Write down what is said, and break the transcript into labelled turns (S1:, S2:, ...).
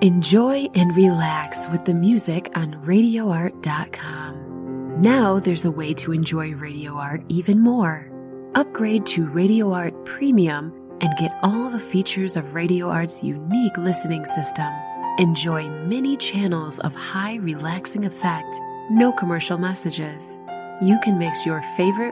S1: Enjoy and relax with the music on RadioArt.com. Now there's a way to enjoy Radio Art even more. Upgrade to Radio Art Premium and get all the features of Radio Art's unique listening system. Enjoy many channels of high relaxing effect, no commercial messages. You can mix your favorite